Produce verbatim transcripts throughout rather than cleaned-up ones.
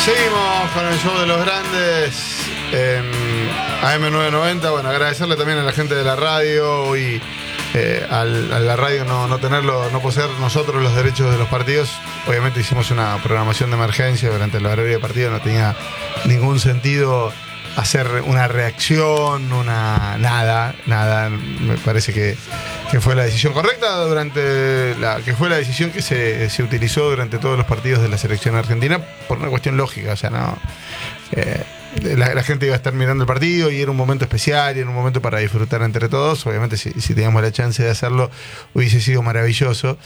Seguimos con el show de los grandes en A M novecientos noventa. Bueno, agradecerle también a la gente de la radio y eh, al, a la radio no, no tenerlo, no poseer nosotros los derechos de los partidos. Obviamente hicimos una programación de emergencia durante el horario de partido, no tenía ningún sentido hacer una reacción, una nada, nada. Me parece que, que fue la decisión correcta durante la que fue la decisión que se, se utilizó durante todos los partidos de la selección argentina por una cuestión lógica, o sea, no eh, la, la gente iba a estar mirando el partido y era un momento especial y era un momento para disfrutar entre todos. Obviamente si, si teníamos la chance de hacerlo hubiese sido maravilloso,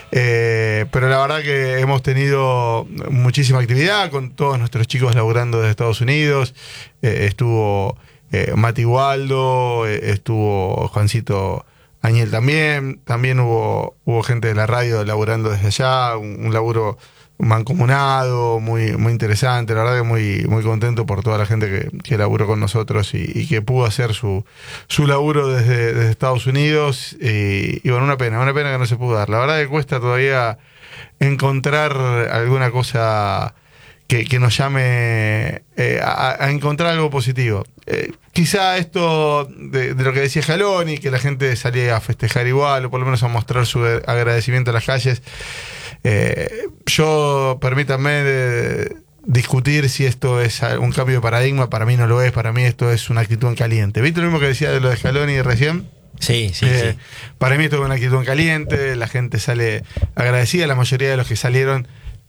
eh, pero la verdad que hemos tenido muchísima actividad con todos nuestros chicos laburando desde Estados Unidos. Eh, estuvo eh, Mati Waldo, eh, estuvo Juancito Añel también, también hubo, hubo gente de la radio laburando desde allá, un, un laburo mancomunado, muy, muy interesante, la verdad que muy, muy contento por toda la gente que, que laburó con nosotros y, y que pudo hacer su, su laburo desde, desde Estados Unidos, y, y bueno, una pena, una pena que no se pudo dar. La verdad que cuesta todavía encontrar alguna cosa que, que nos llame eh, a, a encontrar algo positivo. Eh, quizá esto de, de lo que decía Scaloni, que la gente salía a festejar igual, o por lo menos a mostrar su agradecimiento a las calles. Eh, yo, permítanme de discutir si esto es un cambio de paradigma. Para mí no lo es, para mí esto es una actitud en caliente. ¿Viste lo mismo que decía de lo de Scaloni recién? Sí, sí, eh, sí. Para mí esto es una actitud en caliente, la gente sale agradecida, la mayoría de los que salieron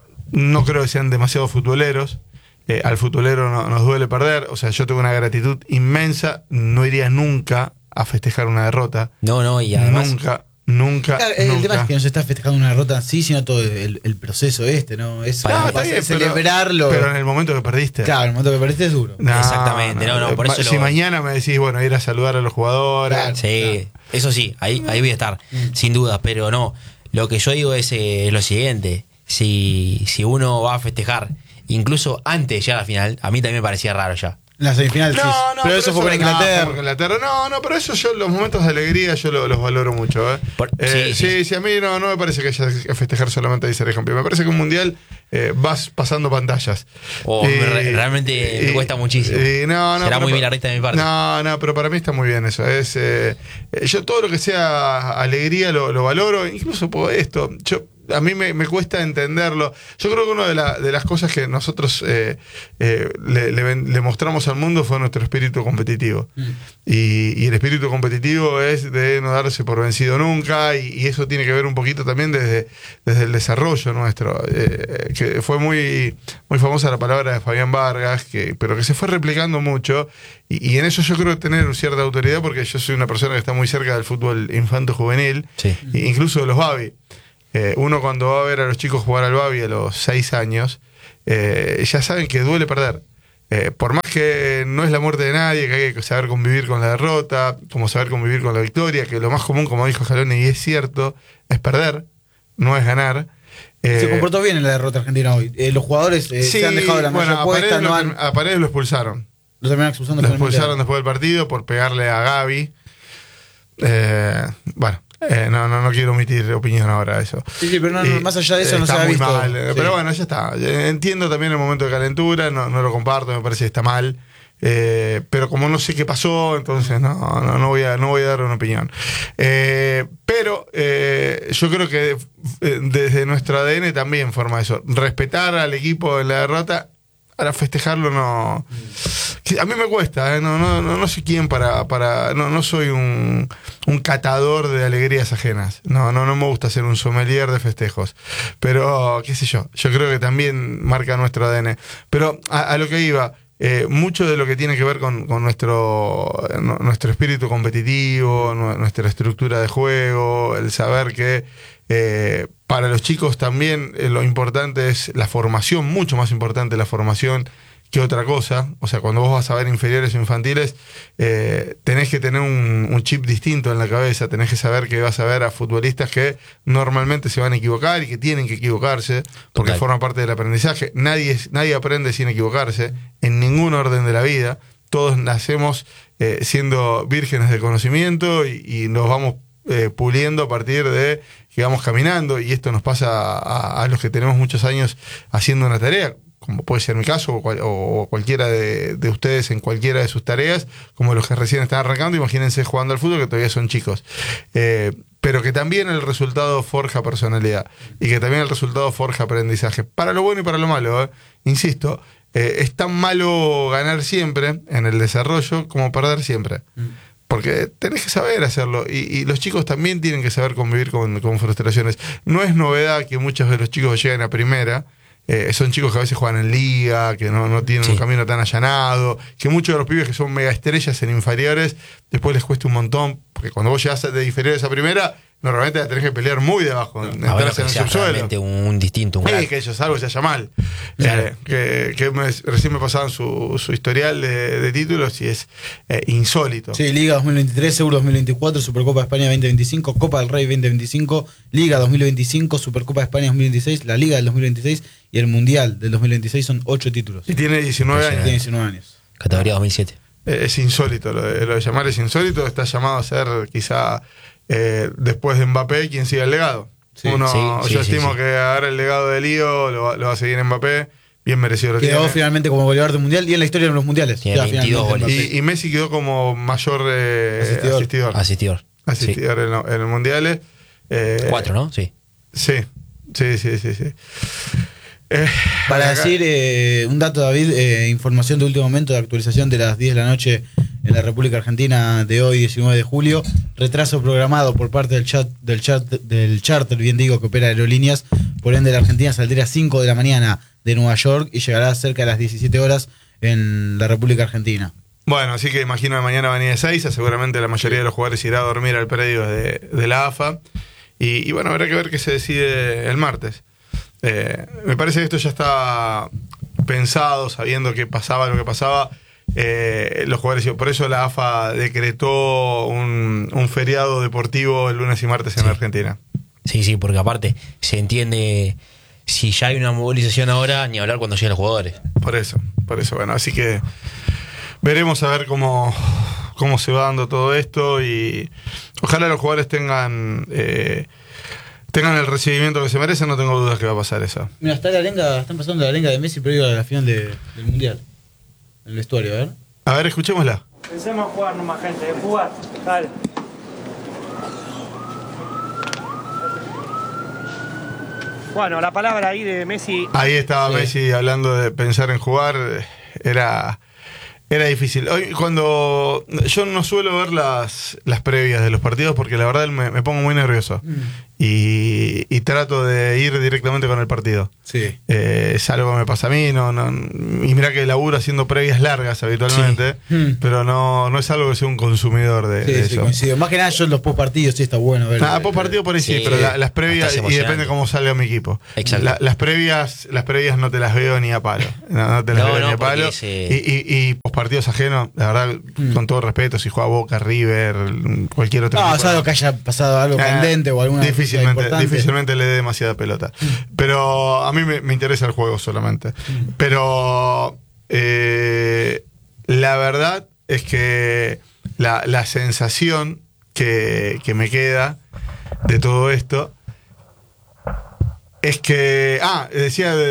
no creo que sean demasiado futboleros. Eh, al futbolero no, nos duele perder, o sea, yo tengo una gratitud inmensa, no iría nunca a festejar una derrota. No, no, y además... Nunca. Nunca, Claro, el nunca. tema es que no se está festejando una derrota así, sino todo el, el proceso este, ¿no? Es No, como está bien, celebrarlo. Pero, pero en el momento que perdiste. Claro, en el momento que perdiste es duro. No, Exactamente, no, no, por eso Si lo- mañana me decís, bueno, ir a saludar a los jugadores. Claro. Sí, eso sí, ahí, ahí voy a estar, sin duda, pero no, lo que yo digo es eh, lo siguiente, si, si uno va a festejar, incluso antes de llegar a la final, a mí también me parecía raro ya. La semifinal, No, sí. no, pero eso fue con no, Inglaterra. fue con Inglaterra. No, no, pero eso yo, los momentos de alegría, yo lo- los valoro mucho. ¿eh? Por- Eh, sí, sí, sí. sí, a mí no, no me parece que haya que festejar solamente y ser campeón. Me parece que un mundial eh, vas pasando pantallas. Oh, me re- realmente me cuesta muchísimo. y no, no, Será pero muy pa- milarista de mi parte. No, no, pero para mí está muy bien eso. Es, eh, eh, yo todo lo que sea alegría lo, lo valoro, incluso por esto. Yo A mí me, me cuesta entenderlo. Yo creo que una de, la, de las cosas que nosotros eh, eh, le, le, le mostramos al mundo fue nuestro espíritu competitivo. Mm. Y, y el espíritu competitivo es de no darse por vencido nunca, y, y eso tiene que ver un poquito también desde, desde el desarrollo nuestro. Eh, que fue muy, muy famosa la palabra de Fabián Vargas, que, pero que se fue replicando mucho. Y, y en eso yo creo tener cierta autoridad, porque yo soy una persona que está muy cerca del fútbol infanto-juvenil, Sí. incluso de los Babi. Eh, uno cuando va a ver a los chicos jugar al Babi a los seis años, eh, ya saben que duele perder. Eh, por más que no es la muerte de nadie, que hay que saber convivir con la derrota, como saber convivir con la victoria, que lo más común, como dijo Scaloni, y es cierto, es perder, no es ganar. Eh, Se comportó bien en la derrota argentina hoy. Eh, los jugadores eh, sí, se han dejado la bueno, mayor a puesta, Paredes, no lo, han, a Paredes lo expulsaron. lo terminaron expulsando. Lo finalmente. expulsaron después del partido por pegarle a Gaby. Eh, bueno, eh, no, no, no quiero omitir opinión ahora de eso. Sí, sí, pero no, no, Y, más allá de eso eh, no se está ha muy visto. mal, eh, Sí. pero bueno, ya está. Eh, Entiendo también el momento de calentura, no, no lo comparto, me parece que está mal. Eh, pero como no sé qué pasó, entonces no, no, no, voy, a, no voy a dar una opinión. Eh, pero eh, yo creo que eh, desde nuestro A D N también forma eso. Respetar al equipo en la derrota. Ahora festejarlo no... A mí me cuesta, ¿eh? no, no, no, no soy quien para... para no, no soy un, un catador de alegrías ajenas. No, no, no me gusta ser un sommelier de festejos. Pero, qué sé yo, yo creo que también marca nuestro A D N. Pero a, a lo que iba, eh, mucho de lo que tiene que ver con, con nuestro, no, nuestro espíritu competitivo, no, nuestra estructura de juego, el saber que... Eh, para los chicos también eh, lo importante es la formación, mucho más importante la formación que otra cosa. O sea, cuando vos vas a ver inferiores o infantiles, eh, tenés que tener un, un chip distinto en la cabeza, tenés que saber que vas a ver a futbolistas que normalmente se van a equivocar y que tienen que equivocarse, porque Total. forma parte del aprendizaje. Nadie, es- nadie aprende sin equivocarse, en ningún orden de la vida. Todos nacemos eh, siendo vírgenes de conocimiento y, y nos vamos eh, puliendo a partir de que vamos caminando, y esto nos pasa a, a los que tenemos muchos años haciendo una tarea. como puede ser mi caso, o, cual, o cualquiera de, de ustedes en cualquiera de sus tareas, como los que recién están arrancando, imagínense jugando al fútbol, que todavía son chicos. Eh, pero que también el resultado forja personalidad, y que también el resultado forja aprendizaje, para lo bueno y para lo malo, ¿eh? Insisto, eh, es tan malo ganar siempre en el desarrollo como perder siempre. Mm. Porque tenés que saber hacerlo, y, y los chicos también tienen que saber convivir con, con frustraciones. No es novedad que muchos de los chicos lleguen a primera, eh, son chicos que a veces juegan en liga, que no, no tienen sí. un camino tan allanado, que muchos de los pibes que son mega estrellas en inferiores, después les cuesta un montón, porque cuando vos llegás de inferiores a primera, normalmente la tenés que pelear muy de abajo, no, entras bueno, en el subsuelo. Un, un distinto, un sí, que ellos algo se haya mal. Claro. Eh, que que me, recién me pasaban su, su historial de, de títulos y es eh, insólito. Sí, Liga dos mil veintitrés, Euro dos mil veinticuatro, Supercopa de España veinte veinticinco, Copa del Rey veinte veinticinco, Liga dos mil veinticinco, Supercopa de España dos mil veintiséis, la Liga del dos mil veintiséis y el Mundial del dos mil veintiséis. Son ocho títulos. Y tiene diecinueve años. Tiene diecinueve años. Categoría dos mil siete. Eh, es insólito, lo de, lo de llamar es insólito. Está llamado a ser quizá eh, después de Mbappé quien siga el legado. Sí, Uno, sí, yo sí, estimo sí, sí. que ahora el legado de Lío lo, lo va a seguir Mbappé. Bien merecido lo Quedó tiene. finalmente como goleador del mundial y en la historia de los mundiales. Tiene veintidós goles. Y, y Messi quedó como mayor eh, asistidor. asistidor. Asistidor. Asistidor sí. en, en los mundiales. Eh, Cuatro, ¿no? Sí. Sí, sí, sí, sí. sí. Eh, Para acá. decir eh, un dato, David, eh, información de último momento de actualización de las diez de la noche en la República Argentina de hoy, diecinueve de julio. Retraso programado por parte del chat del chat del charter, bien digo, que opera aerolíneas. Por ende, la Argentina saldrá a cinco de la mañana de Nueva York y llegará cerca de las diecisiete horas en la República Argentina. Bueno, así que imagino que mañana van a ir de seis. Seguramente la mayoría de los jugadores irá a dormir al predio de, de la A F A. Y, y bueno, habrá que ver qué se decide el martes. Eh, me parece que esto ya está pensado, sabiendo que pasaba lo que pasaba. Eh, los jugadores, por eso la A F A decretó un, un feriado deportivo el lunes y martes en sí. Argentina. Sí, sí, porque aparte se entiende, si ya hay una movilización ahora, ni hablar cuando lleguen los jugadores. Por eso, por eso, bueno, así que veremos a ver cómo, cómo se va dando todo esto, y ojalá los jugadores tengan eh, tengan el recibimiento que se merecen. No tengo dudas que va a pasar eso. Mira, está la arenga, están pasando la arenga de Messi previo a la final de, del Mundial. En el vestuario, a ver. A ver, escuchémosla. Pensemos en jugar nomás, gente, en jugar. Dale. Bueno, la palabra ahí de Messi. Ahí estaba sí. Messi hablando de pensar en jugar. Era, era difícil. Hoy, cuando yo no suelo ver las, las previas de los partidos, porque la verdad me, me pongo muy nervioso. Mm. Y, y trato de ir directamente con el partido. Sí. Eh, es algo que me pasa a mí. No, no, y mira que laburo haciendo previas largas habitualmente, sí. mm. pero no, no es algo que sea un consumidor de, sí, de sí, eso. Coincido. Más que nada yo en los post partidos sí está bueno ver. Ah, post partido por ahí sí, sí, pero la, las previas, y depende cómo salga mi equipo. La, las previas las previas no te las veo ni a palo. No, no te las no, veo no, ni a palo. Ese... Y, y, y post partidos ajenos, la verdad, mm. con todo respeto, si juega Boca, River, cualquier otro no, equipo. No, salvo que haya pasado algo ah, candente o alguna difícilmente, difícilmente le dé demasiada pelota. Pero a mí me, me interesa el juego solamente. Pero eh, la verdad es que la, la sensación que, que me queda de todo esto es que... Ah, decía...